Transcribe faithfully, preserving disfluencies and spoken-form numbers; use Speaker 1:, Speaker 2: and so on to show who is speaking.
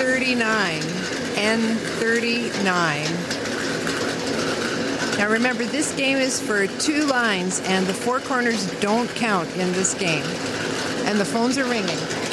Speaker 1: thirty-nine. N thirty-nine. Now remember, this game is for two lines, and the four corners don't count in this game. And the phones are ringing.